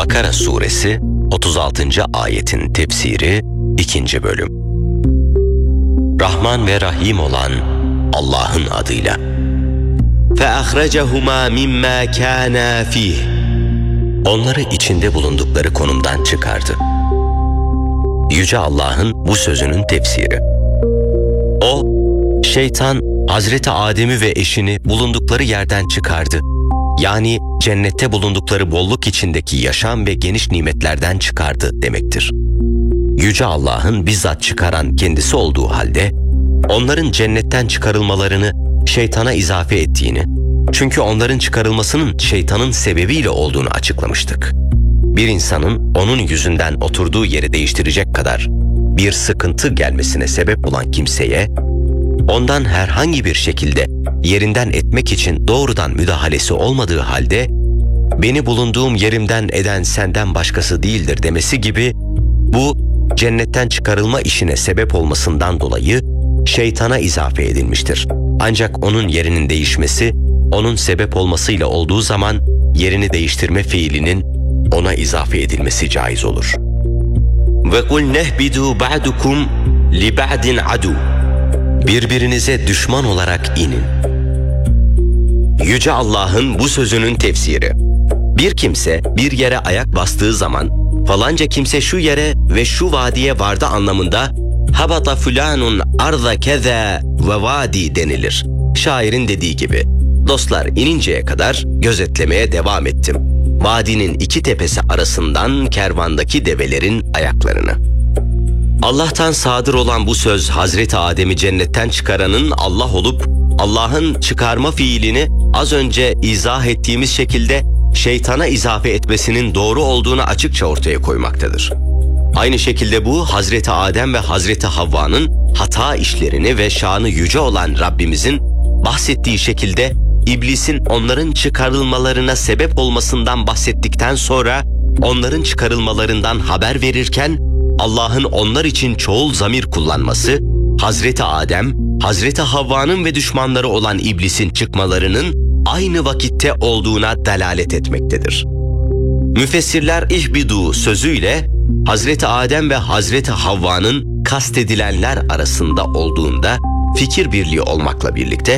Bakara suresi 36. ayetin tefsiri 2. bölüm. Rahman ve Rahim olan Allah'ın adıyla. فَأَخْرَجَهُمَا مِمَّا كَانَا فِيهِ Onları içinde bulundukları konumdan çıkardı. Yüce Allah'ın bu sözünün tefsiri. O, şeytan, Hazreti Adem'i ve eşini bulundukları yerden çıkardı. Yani cennette bulundukları bolluk içindeki yaşam ve geniş nimetlerden çıkardı demektir. Yüce Allah'ın bizzat çıkaran kendisi olduğu halde, onların cennetten çıkarılmalarını şeytana izafe ettiğini, çünkü onların çıkarılmasının şeytanın sebebiyle olduğunu açıklamıştık. Bir insanın onun yüzünden oturduğu yeri değiştirecek kadar bir sıkıntı gelmesine sebep olan kimseye, ondan herhangi bir şekilde yerinden etmek için doğrudan müdahalesi olmadığı halde, beni bulunduğum yerimden eden senden başkası değildir demesi gibi, bu cennetten çıkarılma işine sebep olmasından dolayı şeytana izafe edilmiştir. Ancak onun yerinin değişmesi, onun sebep olmasıyla olduğu zaman yerini değiştirme fiilinin ona izafe edilmesi caiz olur. وَقُلْ نَهْبِدُوا بَعْدُكُمْ لِبَعْدٍ عَدُوٍ Birbirinize düşman olarak inin. Yüce Allah'ın bu sözünün tefsiri. Bir kimse bir yere ayak bastığı zaman, falanca kimse şu yere ve şu vadiye vardı anlamında, habata fulanun arda keza ve vadi denilir. Şairin dediği gibi, dostlar ininceye kadar gözetlemeye devam ettim. Vadinin iki tepesi arasından kervandaki develerin ayaklarını. Allah'tan sadır olan bu söz, Hazreti Adem'i cennetten çıkaranın Allah olup, Allah'ın çıkarma fiilini az önce izah ettiğimiz şekilde şeytana izafe etmesinin doğru olduğunu açıkça ortaya koymaktadır. Aynı şekilde bu, Hazreti Adem ve Hazreti Havva'nın hata işlerini ve şanı yüce olan Rabbimizin bahsettiği şekilde İblisin onların çıkarılmalarına sebep olmasından bahsettikten sonra, onların çıkarılmalarından haber verirken, Allah'ın onlar için çoğul zamir kullanması, Hazreti Adem, Hazreti Havva'nın ve düşmanları olan İblisin çıkmalarının aynı vakitte olduğuna delalet etmektedir. Müfessirler ihbidu sözüyle, Hazreti Adem ve Hazreti Havva'nın kastedilenler arasında olduğunda fikir birliği olmakla birlikte,